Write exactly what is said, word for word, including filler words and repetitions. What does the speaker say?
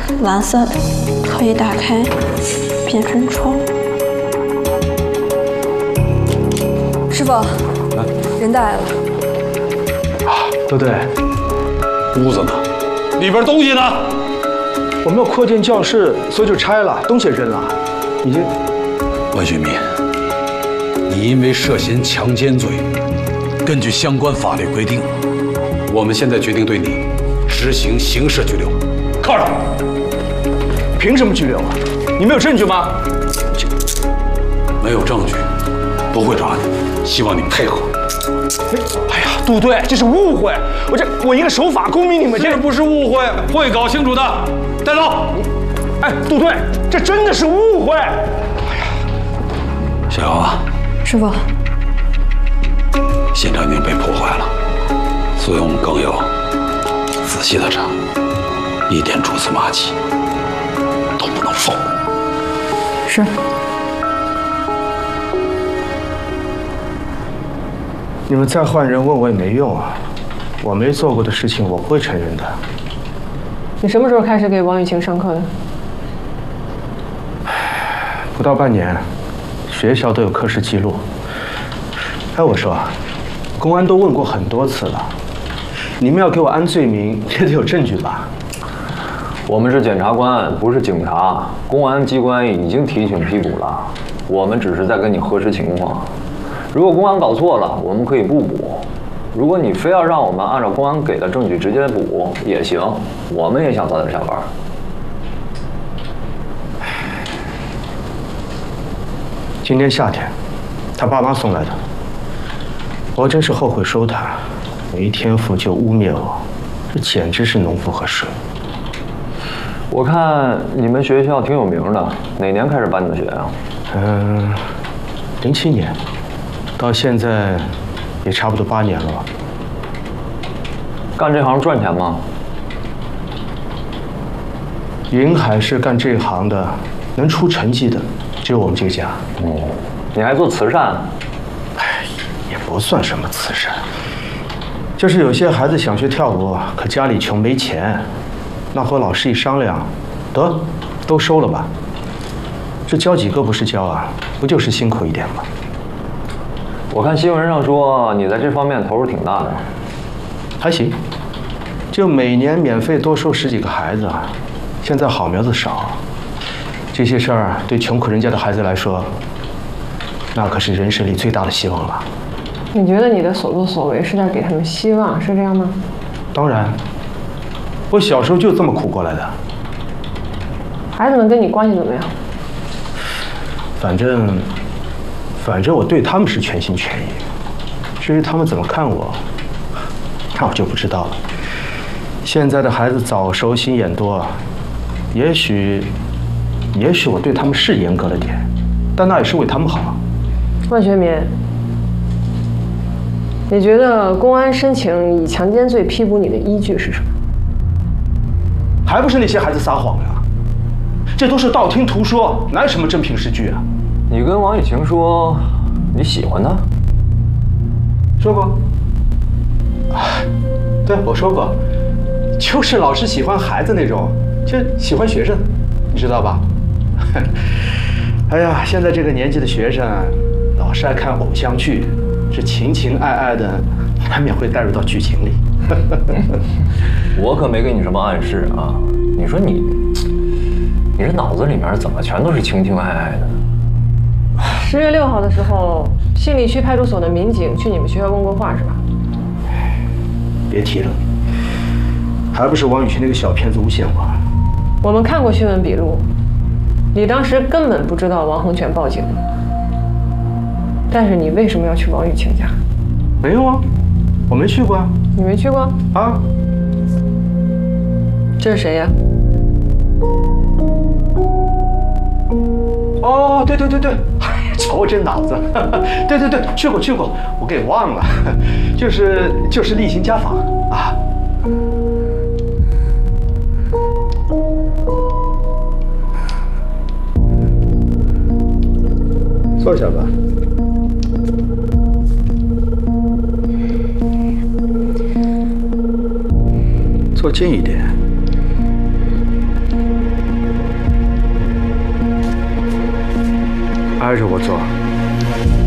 蓝色的，可以打开，变成窗。 师傅，人带来了。 啊，对对， 屋子呢？里边东西呢？ 我们要扩建教室，所以就拆了，东西也扔了。你这， 万学民，你因为涉嫌强奸罪，根据相关法律规定，我们现在决定对你执行刑事拘留。铐上！ 凭什么拘留啊？你没有证据吗？ 没有证据，不会抓你。希望你配合。 哎呀，杜队，这是误会。我这我一个守法公民，你们这不是误会，会搞清楚的。带走。 哎，杜队，这真的是误会。哎呀， 小姚啊， 师傅， 现场已经被破坏了，所以我们更要仔细的查，一点蛛丝马迹都不能放过。 是。 你们再换人问我也没用啊，我没做过的事情我不会承认的。 你什么时候开始给王雨晴上课的？ 不到半年，学校都有课时记录。哎，我说，公安都问过很多次了，你们要给我安罪名，也得有证据吧？ 我们是检察官，不是警察，公安机关已经提请批捕了，我们只是在跟你核实情况。如果公安搞错了，我们可以不补；如果你非要让我们按照公安给的证据直接补也行，我们也想早点下班。 今年夏天，他爸妈送来的，我真是后悔收他，没天赋就污蔑我，这简直是农夫和蛇。 我看你们学校挺有名的，哪年开始办的学啊？ 嗯，零七年。到现在也差不多八年了吧。 干这行赚钱吗？ 云海市干这行的，能出成绩的只有我们这个家。 哦，你还做慈善？ 哎，也不算什么慈善，就是有些孩子想学跳舞，可家里穷没钱，那和老师一商量，得都收了吧。这教几个不是教啊，不就是辛苦一点吗？ 我看新闻上说你在这方面投入挺大的， 还行，就每年免费多收十几个孩子啊。现在好苗子少，这些事儿对穷苦人家的孩子来说，那可是人生里最大的希望了。 你觉得你的所作所为是在给他们希望，是这样吗？ 当然，我小时候就这么苦过来的。 孩子们跟你关系怎么样？ 反正。反正我对他们是全心全意，至于他们怎么看我，那我就不知道了。现在的孩子早熟心眼多，也许，也许我对他们是严格了点，但那也是为他们好。 万学民，你觉得公安申请以强奸罪批捕你的依据是什么？ 还不是那些孩子撒谎呀？这都是道听途说，哪有什么真凭实据啊？ 你跟王雨晴说你喜欢她？ 说过。啊，对，我说过，就是老师喜欢孩子那种，就喜欢学生，你知道吧？哎呀，现在这个年纪的学生，老是爱看偶像剧，这情情爱爱的，难免会带入到剧情里。 我可没给你什么暗示啊！你说你，你这脑子里面怎么全都是情情爱爱的？ 十月六号的时候，信义区派出所的民警去你们学校问过话是吧？ 别提了，还不是王雨晴那个小骗子诬陷我。 我们看过讯问笔录，你当时根本不知道王恒全报警了，但是你为什么要去王雨晴家？ 没有啊，我没去过啊。 你没去过啊？ 这是谁呀？ 哦，对对对对，哎呀，瞧我这脑子，对对对，去过去过，我给忘了，就是就是例行家访啊。坐下吧。坐近一点。 挨着我做。